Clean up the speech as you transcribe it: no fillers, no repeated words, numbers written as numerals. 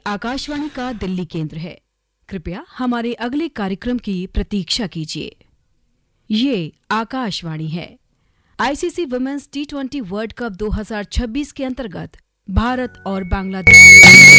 आकाशवाणी का दिल्ली केंद्र है। कृपया हमारे अगले कार्यक्रम की प्रतीक्षा कीजिए। ये आकाशवाणी है। ICC women's T20 world cup 2026 के अंतर्गत भारत और बांग्लादेश